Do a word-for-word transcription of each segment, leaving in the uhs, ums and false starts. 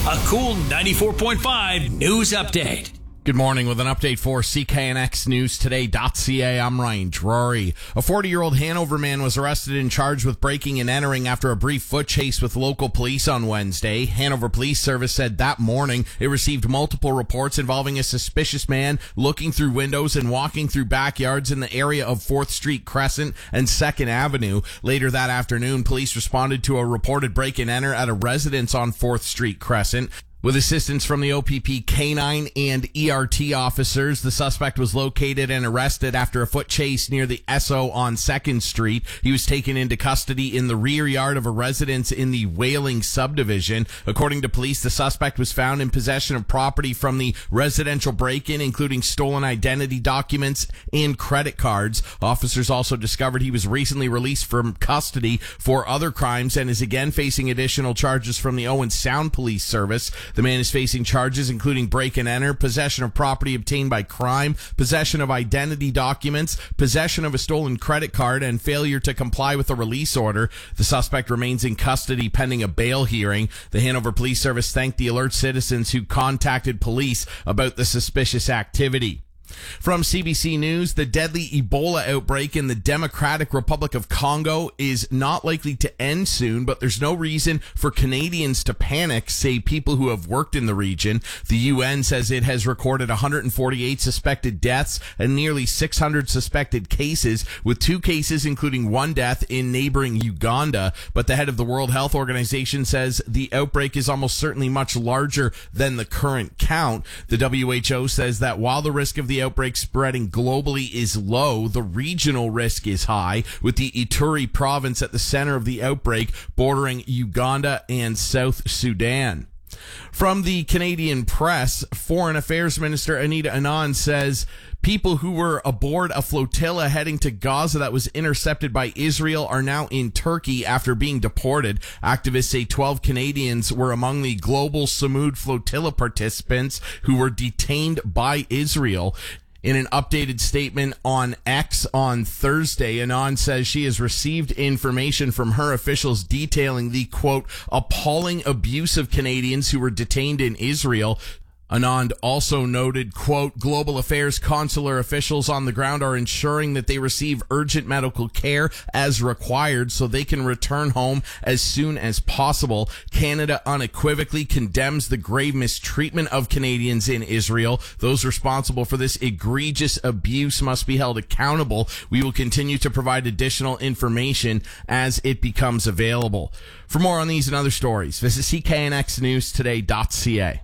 A cool ninety-four point five news update. Good morning with an update for C K N X News Today.ca. I'm Ryan Drury. A forty-year-old Hanover man was arrested and charged with breaking and entering after a brief foot chase with local police on Wednesday. Hanover Police Service said that morning it received multiple reports involving a suspicious man looking through windows and walking through backyards in the area of fourth Street Crescent and second Avenue. Later that afternoon, police responded to a reported break and enter at a residence on fourth Street Crescent. With assistance from the O P P K nine and E R T officers, the suspect was located and arrested after a foot chase near the S O on second Street. He was taken into custody in the rear yard of a residence in the Whaling subdivision. According to police, the suspect was found in possession of property from the residential break-in, including stolen identity documents and credit cards. Officers also discovered he was recently released from custody for other crimes and is again facing additional charges from the Owen Sound Police Service. The man is facing charges including break and enter, possession of property obtained by crime, possession of identity documents, possession of a stolen credit card, and failure to comply with a release order. The suspect remains in custody pending a bail hearing. The Hanover Police Service thanked the alert citizens who contacted police about the suspicious activity. From C B C News, the deadly Ebola outbreak in the Democratic Republic of Congo is not likely to end soon, but there's no reason for Canadians to panic, say people who have worked in the region. The U N says it has recorded one hundred forty-eight suspected deaths and nearly six hundred suspected cases, with two cases including one death in neighboring Uganda. But the head of the World Health Organization says the outbreak is almost certainly much larger than the current count. The W H O says that while the risk of the outbreak spreading globally is low, the regional risk is high, with the Ituri province at the center of the outbreak, bordering Uganda and South Sudan. From the Canadian press, Foreign Affairs Minister Anita Anand says people who were aboard a flotilla heading to Gaza that was intercepted by Israel are now in Turkey after being deported. Activists say twelve Canadians were among the global Samud flotilla participants who were detained by Israel. In an updated statement on X on Thursday, Anand says she has received information from her officials detailing the, quote, appalling abuse of Canadians who were detained in Israel. Anand also noted, quote, global affairs consular officials on the ground are ensuring that they receive urgent medical care as required so they can return home as soon as possible. Canada unequivocally condemns the grave mistreatment of Canadians in Israel. Those responsible for this egregious abuse must be held accountable. We will continue to provide additional information as it becomes available. For more on these and other stories, visit C K N X News Today.ca.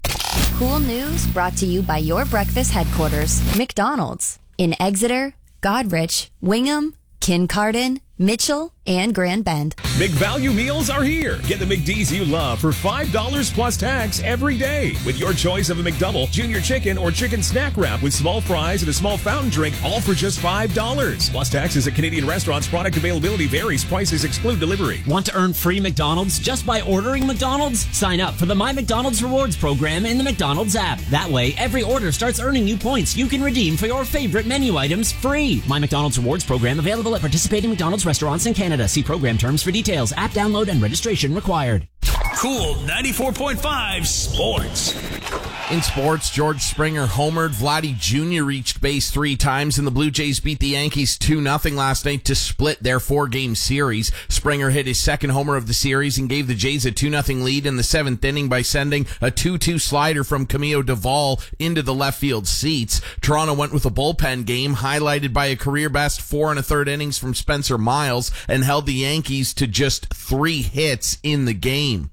Cool news brought to you by your breakfast headquarters, McDonald's, in Exeter, Godrich, Wingham, Kincardine, Mitchell, and Grand Bend. Big value meals are here. Get the McD's you love for five dollars plus tax every day with your choice of a McDouble, junior chicken, or chicken snack wrap with small fries and a small fountain drink, all for just five dollars. Plus taxes at Canadian restaurants. Product availability varies. Prices exclude delivery. Want to earn free McDonald's just by ordering McDonald's? Sign up for the My McDonald's Rewards program in the McDonald's app. That way, every order starts earning you points you can redeem for your favorite menu items free. My McDonald's Rewards program available at participating McDonald's restaurants in Canada. See program terms for details. App download and registration required. Cool ninety-four point five Sports. In sports, George Springer homered. Vladdy Junior reached base three times, and the Blue Jays beat the Yankees two nothing last night to split their four-game series. Springer hit his second homer of the series and gave the Jays a two nothing lead in the seventh inning by sending a two two slider from Camilo Duvall into the left field seats. Toronto went with a bullpen game, highlighted by a career-best four and a third innings from Spencer Miles, and held the Yankees to just three hits in the game.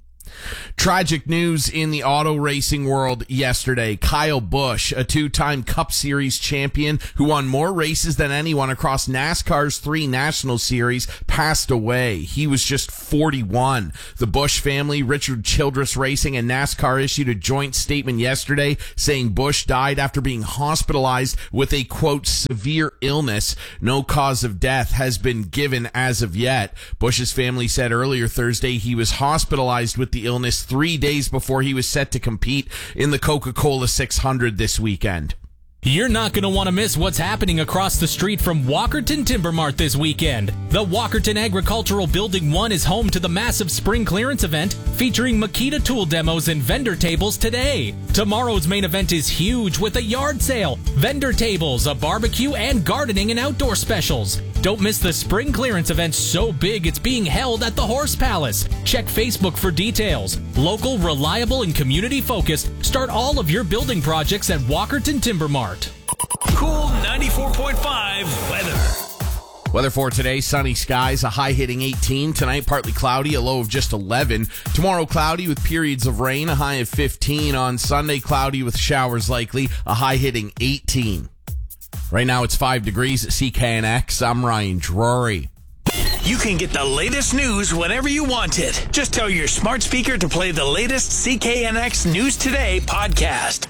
Tragic news in the auto racing world yesterday. Kyle Busch, a two-time Cup Series champion who won more races than anyone across NASCAR's three National Series, passed away. He was just forty-one. The Busch family, Richard Childress Racing, and NASCAR issued a joint statement yesterday saying Busch died after being hospitalized with a, quote, severe illness. No cause of death has been given as of yet. Busch's family said earlier Thursday he was hospitalized with the illness three days before he was set to compete in the Coca-Cola six hundred this weekend. You're not going to want to miss what's happening across the street from Walkerton Timber Mart this weekend. The Walkerton Agricultural Building one is home to the massive spring clearance event featuring Makita tool demos and vendor tables today. Tomorrow's main event is huge with a yard sale, vendor tables, a barbecue, and gardening and outdoor specials. Don't miss the spring clearance event so big it's being held at the Horse Palace. Check Facebook for details. Local, reliable, and community focused. Start all of your building projects at Walkerton Timber Mart. Cool ninety-four point five weather. Weather for today, sunny skies, a high hitting eighteen. Tonight, partly cloudy, a low of just eleven. Tomorrow, cloudy with periods of rain, a high of fifteen. On Sunday, cloudy with showers likely, a high hitting eighteen. Right now, it's five degrees at C K N X. I'm Ryan Drury. You can get the latest news whenever you want it. Just tell your smart speaker to play the latest C K N X News Today podcast.